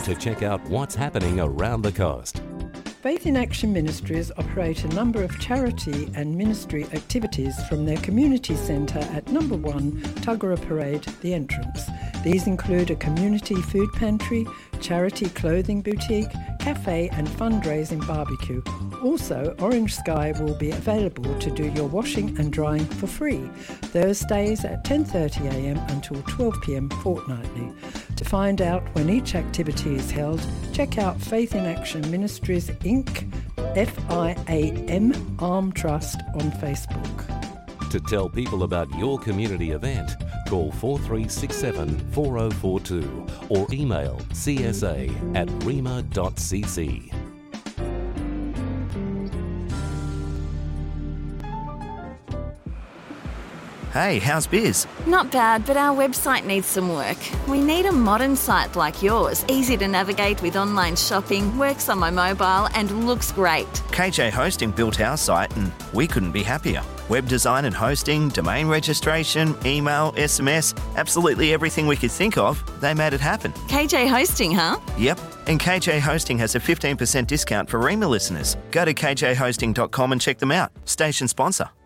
to check out what's happening around the coast. Faith in Action Ministries operate a number of charity and ministry activities from their community centre at number 1 Tuggerah Parade, The Entrance. These include a community food pantry, charity clothing boutique, cafe and fundraising barbecue. Also, Orange Sky will be available to do your washing and drying for free, Thursdays at 10:30am until 12pm fortnightly. To find out when each activity is held, check out Faith in Action Ministries Inc. FIAM Arm Trust on Facebook. To tell people about your community event, call 4367 4042 or email csa@rema.cc. Hey, how's biz? Not bad, but our website needs some work. We need a modern site like yours, easy to navigate with online shopping, works on my mobile and looks great. KJ Hosting built our site and we couldn't be happier. Web design and hosting, domain registration, email, SMS, absolutely everything we could think of, they made it happen. KJ Hosting, huh? Yep, and KJ Hosting has a 15% discount for Rema listeners. Go to kjhosting.com and check them out. Station sponsor.